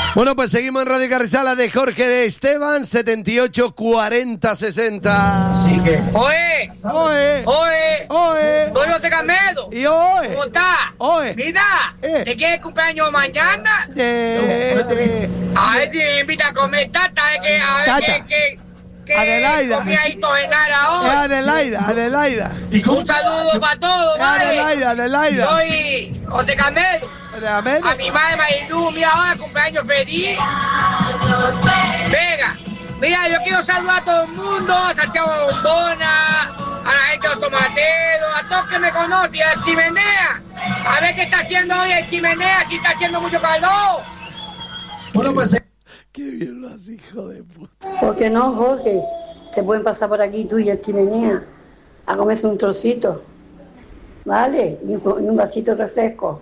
Bueno, pues seguimos en Radio Carrizala de Jorge de Esteban, 78 40 60. Así que... ¡Oe! Soy José Carmelo. ¿Y oe? ¿Cómo estás? Oe. Mira, ¿te quieres cumpleaños mañana? A ver si me invita a comer tata. A ver qué Adelaida. comía ahí tojenara hoy. Adelaida. Un saludo para todos, ¿vale? Adelaida. Soy José Carmelo. A mi madre Maridú, mira ahora, cumpleaños feliz. Venga, mira, yo quiero saludar a todo el mundo, a Santiago Bombona, a la gente de los tomateros, a todos que me conocen, a Chimenea. A ver qué está haciendo hoy el Chimenea, si está haciendo mucho calor. Bueno, pues... Qué bien lo haces, hijo de puta. ¿Por qué no, Jorge? Te pueden pasar por aquí tú y el Chimenea a comerse un trocito, ¿vale? Y un vasito de refresco.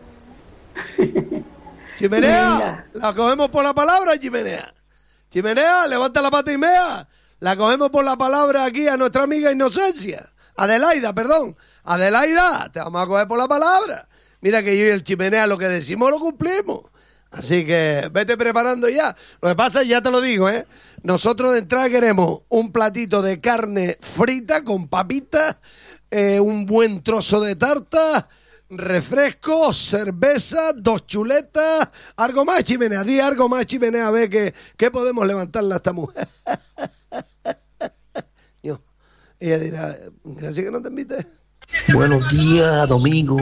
Chimenea, la cogemos por la palabra, Chimenea. Chimenea, levanta la pata y mea. La cogemos por la palabra aquí a nuestra amiga Inocencia. Adelaida, te vamos a coger por la palabra. Mira que yo y el Chimenea lo que decimos lo cumplimos. Así que vete preparando ya. Lo que pasa es, ya te lo digo, nosotros de entrada queremos un platito de carne frita con papitas, un buen trozo de tarta, refresco, cerveza, 2 chuletas, algo más, Chimenea, di algo más, Chimenea, a ver qué podemos levantarle a esta mujer. Yo, ella dirá, ¿así que no te invité? Buenos días, Domingo.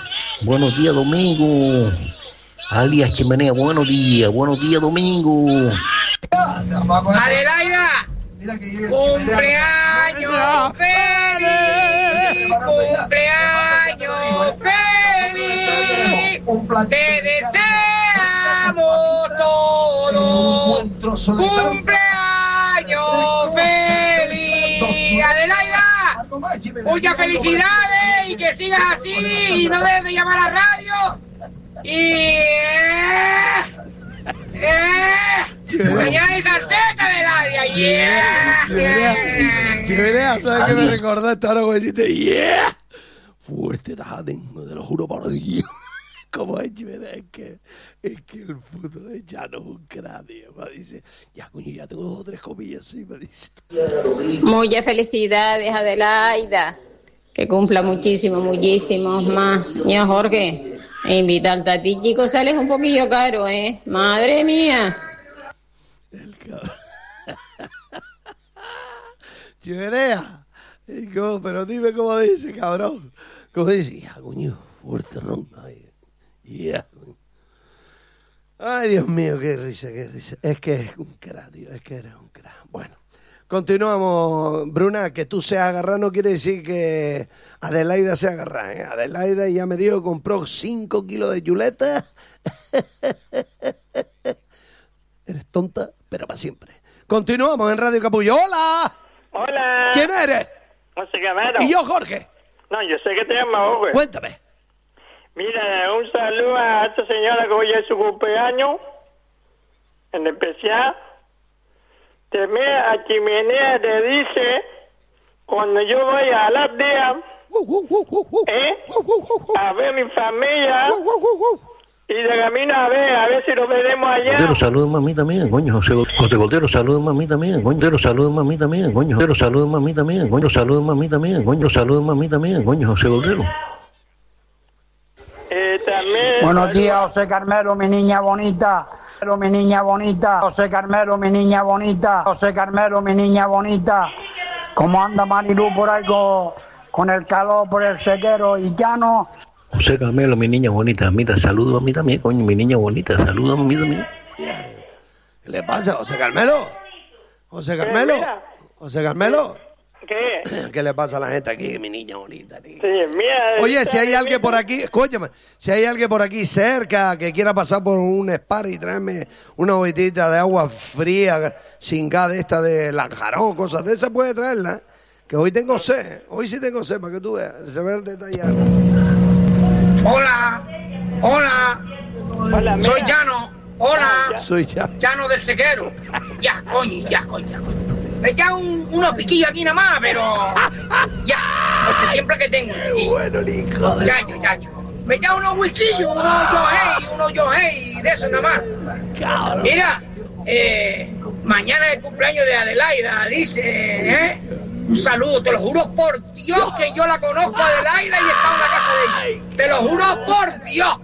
Alias Chimenea, buenos días, Domingo. Adelaida, cumpleaños feliz, te deseamos todos cumpleaños feliz. Adelaida, muchas felicidades y que sigas así y no dejes de llamar a la radio. Y mañana hay salseta del área. Chimenea, ¿sabes qué me recordaste ahora cuando dijiste fuerte, Tajaden, te lo juro por Dios? Como es, Chimenea, es que el puto de Chano es un cráneo. Me dice, ya coño, ya tengo 2 o 3 comillas, sí, me dice. Muchas felicidades, Adelaida. Que cumpla muchísimos más. Ña Jorge, invitarte a ti, chicos, sales un poquillo caro, Madre mía. El cabrón. Chimenea. Pero dime cómo dice, cabrón. ¿Cómo dice? Ya, coño, fuerte ron. Ay, Dios mío, qué risa. Es que es un crack, tío. Es que eres un crack. Bueno, continuamos. Bruna, que tú seas agarrada no quiere decir que Adelaida sea agarrada, Adelaida ya me dijo que compró 5 kilos de chuletas. Eres tonta, pero para siempre. Continuamos en Radio Capullo. ¡Hola! Hola. ¿Quién eres? José Camero. ¿Y yo, Jorge? No, yo sé que te llamas Jorge. Cuéntame. Mira, un saludo a esta señora que hoy es su cumpleaños, en especial. A Chimenea te dice, cuando yo voy a las días, a ver mi familia, y de camino a ver si lo veremos allá. Cordero, saludos mami también, coño, José Cordero, saludos mami también, coño, Cordero, saludos mami también, coño, Cordero, saludos mami también, coño, saludos mami también, coño, saludos mami también, coño, José Cordero. También, buenos días, José Carmelo, mi niña bonita. Mi niña bonita. José Carmelo, mi niña bonita. José Carmelo, mi niña bonita. ¿Cómo anda Marilú por ahí con el calor, por el sequero y llano? José Carmelo, mi niña bonita. Mira, saludos a mí también, coño, mi niña bonita. Saludos a mí también. ¿Qué le pasa, José Carmelo? José Carmelo. ¿Qué? ¿Qué le pasa a la gente aquí, mi niña bonita? Tío? Sí, mira, oye, si hay alguien por aquí, escúchame, si hay alguien por aquí cerca que quiera pasar por un spa y traerme una botellita de agua fría, sin gas de esta de Lanjarón, cosas de esas, puede traerla. Que hoy tengo sed, hoy sí tengo sed, para que tú veas, se ve el detallado. Hola, soy Llano, soy Llano. Llano del Sequero. Ya, coño. Me echa unos piquillos aquí nada más, pero ya, porque siempre que tengo. Qué bueno, hijo. Ya. Me echa unos whisky, unos Johey de decirte eso nada más. Mira, mañana es el cumpleaños de Adelaida, dice, un saludo, te lo juro por Dios que yo la conozco a Adelaida y he estado en la casa de ella. Te lo juro por Dios.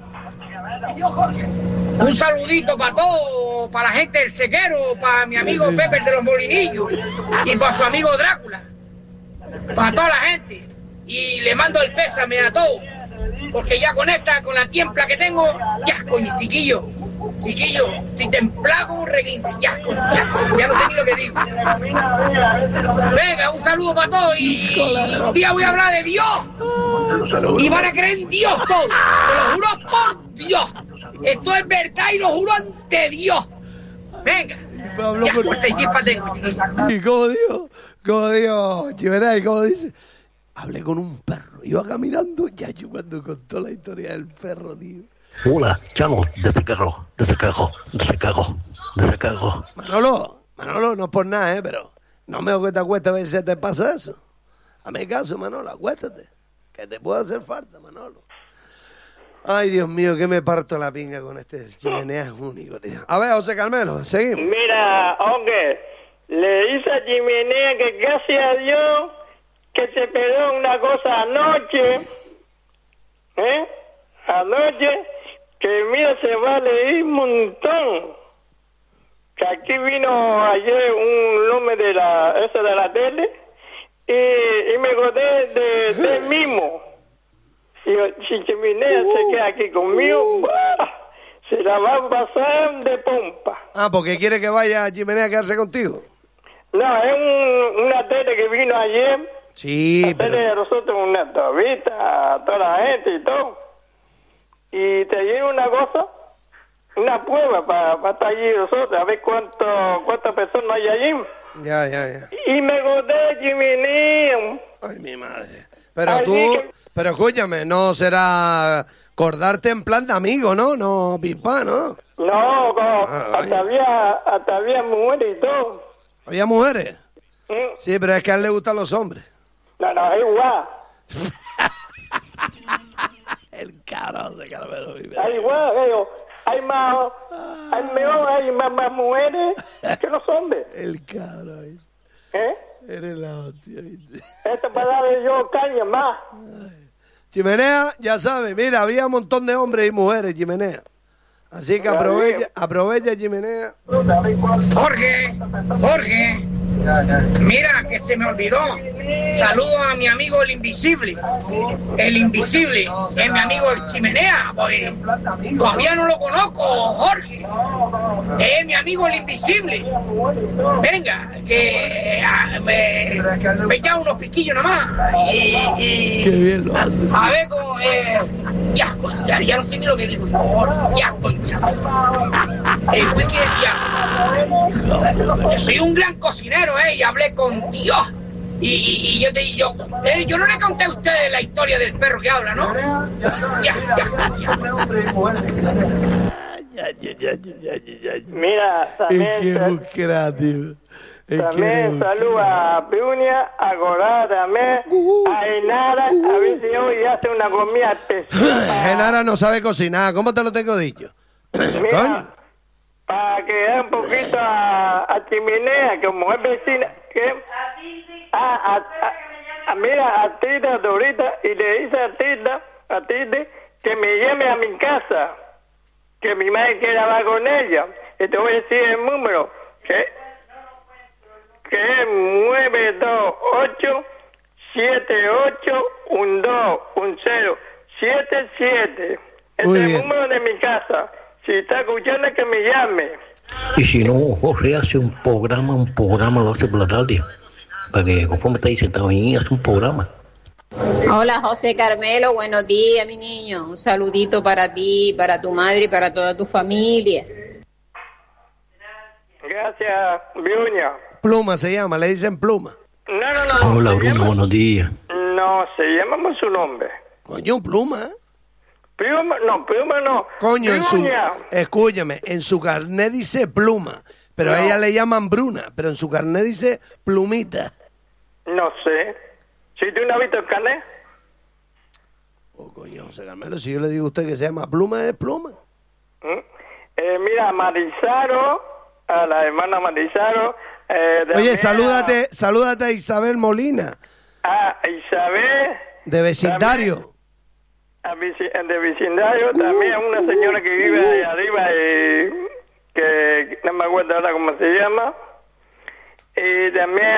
Un saludito para todos, para la gente del Sequero, para mi amigo Pepe de los Molinillos y para su amigo Drácula, para toda la gente. Y le mando el pésame a todos, porque ya con la tiempla que tengo, ya coño, chiquillo, estoy templado como un reguinte, ya no sé ni lo que digo. Venga, un saludo para todos y un día voy a hablar de Dios y van a creer en Dios todos, te lo juro por Dios. Esto es verdad y lo juro ante Dios. Venga. Ya, fuerte chispa tengo. Y como digo, Chimenea, y como dice, hablé con un perro, iba caminando, ya yo cuando contó la historia del perro, tío. Hola, chamo, desde cargo. Manolo, no es por nada, pero no me hago que te acuestes a ver si te pasa eso. Hazme caso, Manolo, acuéstate, que te puede hacer falta, Manolo. Ay, Dios mío, que me parto la pinga con este Chimenea, es único, tío. A ver, José Carmelo, seguimos. Mira, hombre, le dice a Chimenea que gracias a Dios que se pegó una cosa anoche, que mira, se va a leer un montón. Que aquí vino ayer un hombre de la tele y me acordé de él mismo. Y si Chimenea se queda aquí conmigo, se la va a pasar de pompa. Ah, porque quiere que vaya Chimenea a quedarse contigo. No, es una tele que vino ayer. Sí, pero... de nosotros una entrevista a toda la gente y todo. Y te llevo una cosa, una prueba para estar allí nosotros, a ver cuántas personas hay allí. Ya. Y me acordé de Chimenea. Ay, mi madre. Pero escúchame, no será acordarte en plan de amigo, ¿no? No, pipa, ¿no? No, hasta había mujeres y todo. ¿Había mujeres? ¿Mm? Sí, pero es que a él le gustan los hombres. No, es igual. El cabrón de Carmelo. Es igual, hay más mujeres que los hombres. El cabrón. Eres la hostia, ¿viste? Esto para darle yo caña más. Chimenea, ya sabes, mira, había un montón de hombres y mujeres, Chimenea. Así que aprovecha, Chimenea. Jorge, mira que se me olvidó. Saludo a mi amigo el Invisible. El Invisible es mi amigo el Chimenea, porque todavía no lo conozco, Jorge. Es mi amigo el Invisible. Venga, que me echa unos piquillos nada más. Qué bien lo hace. A ver cómo... ya no sé ni lo que digo. El wiki del diablo. Yo soy un gran cocinero, y hablé con Dios. Y yo no le conté a ustedes la historia del perro que habla, ¿no? Ya. Mira, también... También saluda a Piunia, a Gorá también, a Enara, a ver si hoy hace una comida especial. Enara no sabe cocinar, ¿cómo te lo tengo dicho? Mira, para que dé un poquito a Chimenea, como es vecina, que... mira, a Tita Dorita, y le dice a Tita, que me llame a mi casa, que mi madre quiere hablar con ella. Y te voy a decir el número, que es 928-78-12-10-77. Es el número de mi casa. Si está escuchando, que me llame. Y si no, Jorge hace un programa lo hace por la tarde. Para que, conforme está ahí sentado ahí, hace un programa. Hola, José Carmelo, buenos días, mi niño. Un saludito para ti, para tu madre y para toda tu familia. Gracias, Bruña. Pluma se llama, le dicen Pluma. No. Hola, Bruno, buenos días. No, se llama por su nombre. Coño, Pluma. Pluma no. Coño, escúchame, en su carnet dice Pluma, pero a ella le llaman Bruna, pero en su carnet dice Plumita. No sé. ¿Si tú no has visto el carnet? Oh, coño, José Carmelo, si yo le digo a usted que se llama Pluma, es Pluma. mira, a Marizaro, a la hermana Marizaro. Oye, salúdate a Isabel Molina. A Isabel. De vecindario. De vecindario, también a una señora que vive ahí arriba, que no me acuerdo ahora cómo se llama. Y también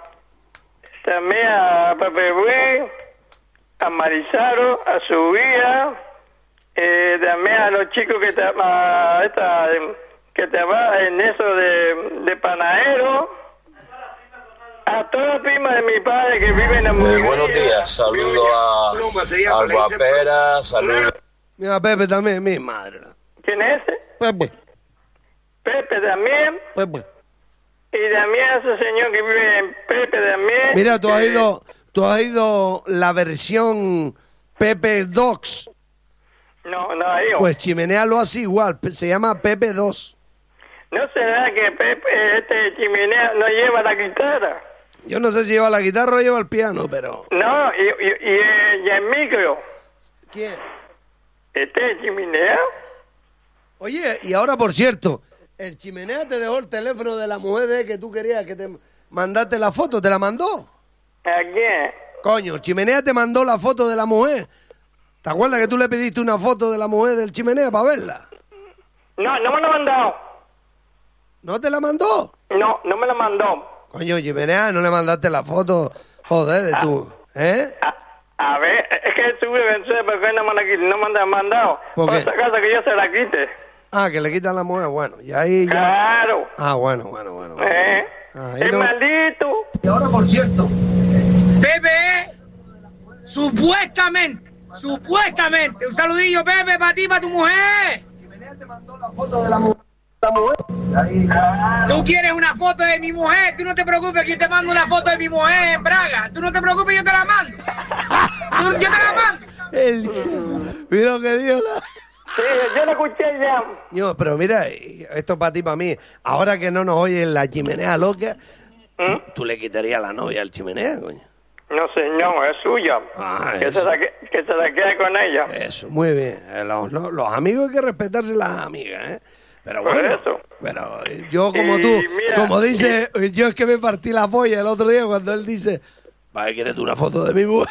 a Pepe Ruiz, a Marizaro, a su hija, también a los chicos que trabajan en eso de panadero, a todas las primas de mi padre que viven en buenos días, saludo a Alba Pera, saludo. Mira, Pepe también, mi madre. ¿Quién es ese? Pepe. Pepe también. Pepe. Y también a ese señor que vive en Pepe también. Mira, tú has ido la versión Pepe Dogs. No, yo. Pues Chimenea lo hace igual, se llama Pepe 2. ¿No será que Pepe, Chimenea no lleva la guitarra? Yo no sé si lleva la guitarra o lleva el piano, pero... No, y el micro. ¿Quién? Chimenea. Oye, y ahora, por cierto, el Chimenea te dejó el teléfono de la mujer de que tú querías que te mandaste la foto, ¿te la mandó? ¿A quién? Coño, el Chimenea te mandó la foto de la mujer. ¿Te acuerdas que tú le pediste una foto de la mujer del Chimenea para verla? No, no me la ha mandado. ¿No te la mandó? No, no me la mandó. Coño, Chimenea, no le mandaste la foto, joder, de tú, ¿eh? A ver, es que estuve, no sé por qué no me la han mandado. ¿Por qué? Por esa casa que yo se la quite. Ah, que le quitan la mujer, bueno, y ahí ya... Claro. Ah, bueno. El no... maldito. Y ahora, por cierto, Pepe, supuestamente, un saludillo, Pepe, para ti, para tu mujer. Chimenea te mandó la foto de la mujer. Tú quieres una foto de mi mujer, tú no te preocupes, que yo te mando una foto de mi mujer en Braga. Tú no te preocupes, yo te la mando. Yo te la mando. Mira que Dios la... Sí, yo la escuché ya. No, pero mira, esto es para ti, para mí. Ahora que no nos oye la Chimenea loca, ¿tú le quitarías la novia al Chimenea, coño? No, señor, es suya. Que se la quede con ella. Eso, muy bien. Los amigos hay que respetarse las amigas, ¿eh? Pero bueno, eso. Pero yo como tú, mira, como dice, yo es que me partí la polla el otro día cuando él dice, ¿para qué quieres tú una foto de mi mujer?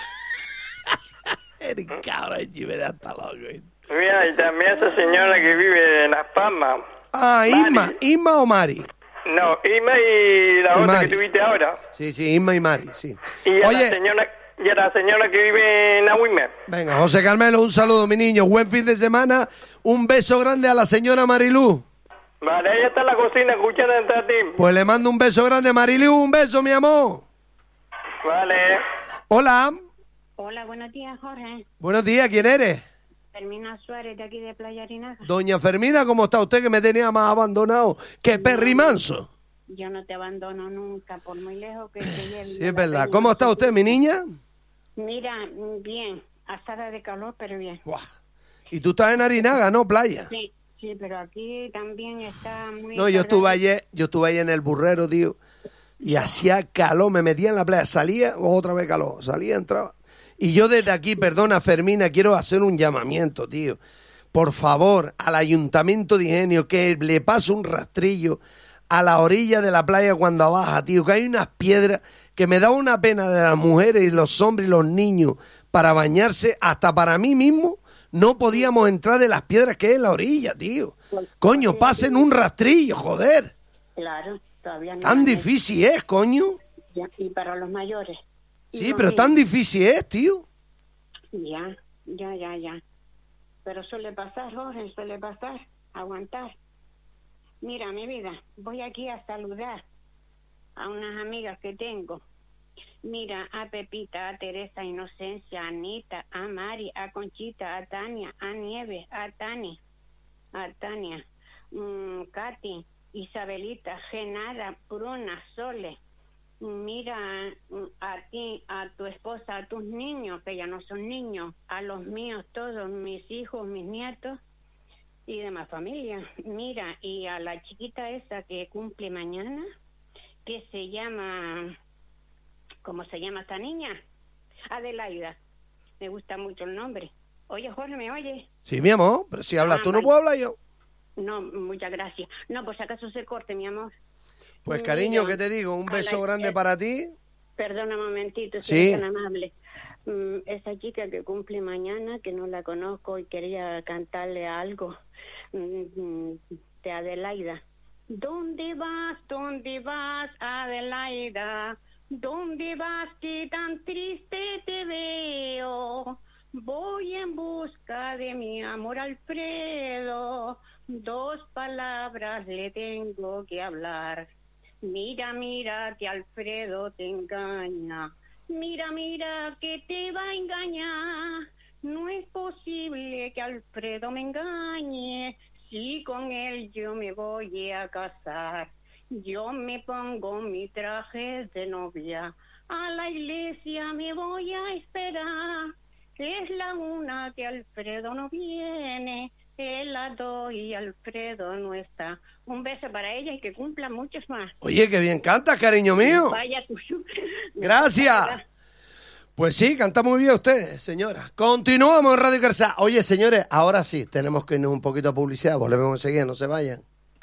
Eres cabrón, Chimenea está loco. Mira, y también esa señora que vive en Las Palmas. Ah, Isma o Mari. No, Isma y la otra Mari. que tuviste ahora. Sí, Isma y Mari, sí. Y a Oye, la señora que vive en Agüimer. Venga, José Carmelo, un saludo, mi niño. Buen fin de semana. Un beso grande a la señora Marilú. Vale, ella está en la cocina escuchando entre ti. Pues le mando un beso grande a Marilú. Un beso, mi amor. Vale. Hola. Hola, buenos días, Jorge. Buenos días, ¿quién eres? Fermina Suárez, de aquí de Playa Arinaga. Doña Fermina, ¿cómo está usted que me tenía más abandonado que Perry Manso? Yo no te abandono nunca, por muy lejos que te lleve. Sí, es verdad. ¿Cómo está usted, mi niña? Mira, bien, asada de calor, pero bien. Buah. Y tú estás en Arinaga, ¿no? Playa. Sí, pero aquí también está muy... No, yo estuve ayer en el Burrero, tío, y hacía calor, me metía en la playa, salía, otra vez calor, salía, entraba. Y yo desde aquí, perdona, Fermina, quiero hacer un llamamiento, tío. Por favor, al Ayuntamiento de Ingenio, que le pase un rastrillo a la orilla de la playa cuando baja, tío, que hay unas piedras que me da una pena de las mujeres y los hombres y los niños para bañarse, hasta para mí mismo, no podíamos entrar de las piedras que hay en la orilla, tío. Coño, pasen un rastrillo, joder. Claro, todavía no. Tan difícil es, coño. Y para los mayores. Sí, pero tan difícil es, tío. Ya. Pero suele pasar, Jorge, suele pasar. Aguantar. Mira, mi vida, voy aquí a saludar a unas amigas que tengo. Mira, a Pepita, a Teresa, Inocencia, a Anita, a Mari, a Conchita, a Tania, a Nieves, a Tania, Katy, Isabelita, Genara, Bruna, Sole. Mira, a ti, a tu esposa, a tus niños, que ya no son niños, a los míos todos, mis hijos, mis nietos y demás familia. Mira, y a la chiquita esa que cumple mañana, que se llama... ¿Cómo se llama esta niña? Adelaida. Me gusta mucho el nombre. Oye, Jorge, ¿me oye? Sí, mi amor, pero si hablas tú no puedo hablar yo. No, muchas gracias. No, pues acaso se corte, mi amor. Pues cariño, ¿qué te digo? Un beso grande para ti. Perdona un momentito, si Sí. eres tan amable. Esa chica que cumple mañana, que no la conozco y quería cantarle algo de Adelaida. ¿Dónde vas, Adelaida? ¿Dónde vas que tan triste te veo? Voy en busca de mi amor Alfredo, 2 palabras le tengo que hablar. Mira, mira que Alfredo te engaña, mira, mira que te va a engañar. No es posible que Alfredo me engañe, si con él yo me voy a casar. Yo me pongo mi traje de novia, a la iglesia me voy a esperar. Es la 1 que Alfredo no viene, es la 2 y Alfredo no está. Un beso para ella y que cumpla muchos más. Oye, qué bien cantas, cariño mío. Vaya tuyo. Gracias. Pues sí, canta muy bien usted, señora. Continuamos en Radio Carrizal. Oye, señores, ahora sí, tenemos que irnos un poquito a publicidad. Volvemos enseguida, no se vayan.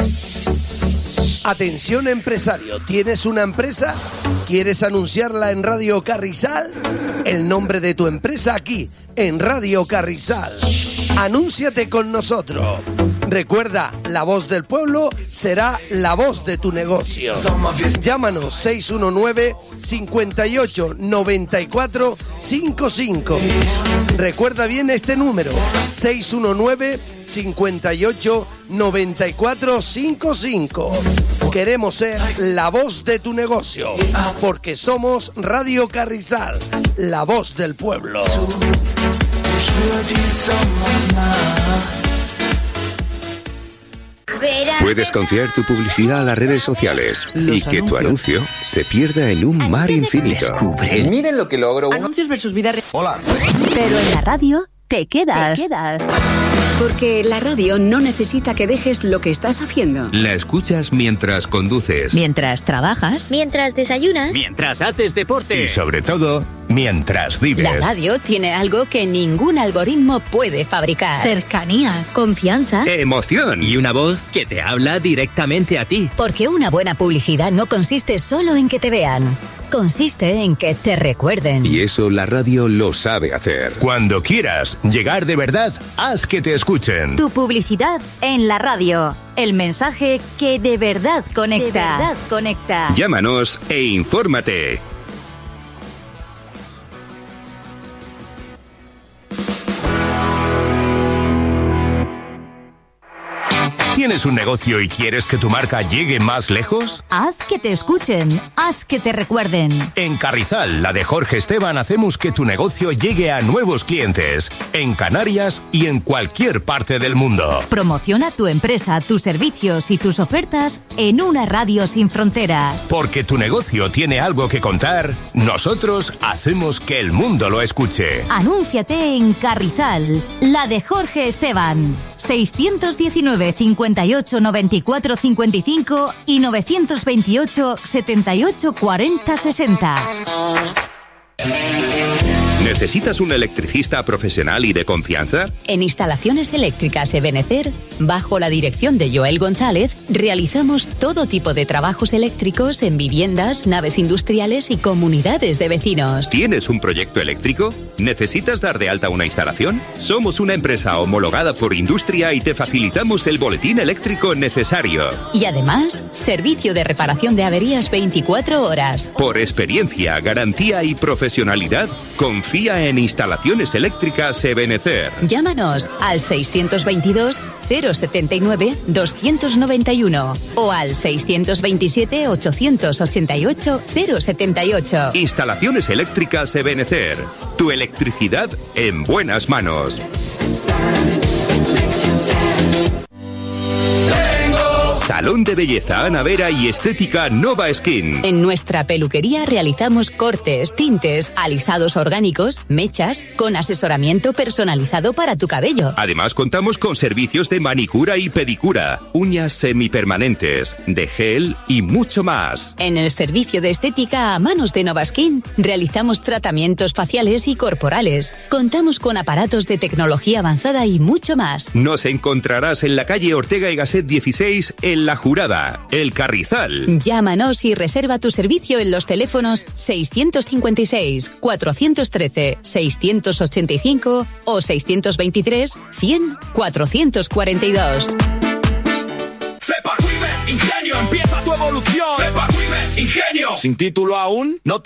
Atención empresario, ¿tienes una empresa? ¿Quieres anunciarla en Radio Carrizal? El nombre de tu empresa aquí, en Radio Carrizal. Anúnciate con nosotros. Recuerda, la voz del pueblo será la voz de tu negocio. Llámanos 619 58 94 55. Recuerda bien este número, 619 58 94 55. Queremos ser la voz de tu negocio, porque somos Radio Carrizal, la voz del pueblo. Puedes confiar tu publicidad a las redes sociales y que tu anuncio se pierda en un mar infinito. Miren lo que logro. Anuncios versus vida real. Hola. Pero en la radio te quedas. Porque la radio no necesita que dejes lo que estás haciendo. La escuchas mientras conduces. Mientras trabajas. Mientras desayunas. Mientras haces deporte. Y sobre todo, mientras vives. La radio tiene algo que ningún algoritmo puede fabricar. Cercanía, confianza. Emoción. Y una voz que te habla directamente a ti. Porque una buena publicidad no consiste solo en que te vean. Consiste en que te recuerden. Y eso la radio lo sabe hacer. Cuando quieras llegar de verdad, haz que te escuchen. Tu publicidad en la radio. El mensaje que de verdad conecta. Llámanos e infórmate. ¿Tienes un negocio y quieres que tu marca llegue más lejos? Haz que te escuchen, haz que te recuerden. En Carrizal, la de Jorge Esteban, hacemos que tu negocio llegue a nuevos clientes, en Canarias y en cualquier parte del mundo. Promociona tu empresa, tus servicios y tus ofertas en una radio sin fronteras. Porque tu negocio tiene algo que contar, nosotros hacemos que el mundo lo escuche. Anúnciate en Carrizal, la de Jorge Esteban. 619 58 94 55 y 928 78 40 60. ¿Necesitas un electricista profesional y de confianza? En Instalaciones Eléctricas Ebenecer, bajo la dirección de Joel González, realizamos todo tipo de trabajos eléctricos en viviendas, naves industriales y comunidades de vecinos. ¿Tienes un proyecto eléctrico? ¿Necesitas dar de alta una instalación? Somos una empresa homologada por Industria y te facilitamos el boletín eléctrico necesario. Y además, servicio de reparación de averías 24 horas. Por experiencia, garantía y profesionalidad, confía en Instalaciones Eléctricas Ebenecer. Llámanos al 622 079 291 o al 627 888 078. Instalaciones Eléctricas Ebenecer. Tu electricidad en buenas manos. Salón de Belleza Ana Vera y Estética Nova Skin. En nuestra peluquería realizamos cortes, tintes, alisados orgánicos, mechas, con asesoramiento personalizado para tu cabello. Además contamos con servicios de manicura y pedicura, uñas semipermanentes, de gel y mucho más. En el servicio de estética a manos de Nova Skin realizamos tratamientos faciales y corporales. Contamos con aparatos de tecnología avanzada y mucho más. Nos encontrarás en la calle Ortega y Gasset 16 en La Jurada, El Carrizal. Llámanos y reserva tu servicio en los teléfonos 656 413 685 o 623 100 442. Cepac Vives, Ingenio, empieza tu evolución. Cepac Vives, Ingenio. Sin título aún, no te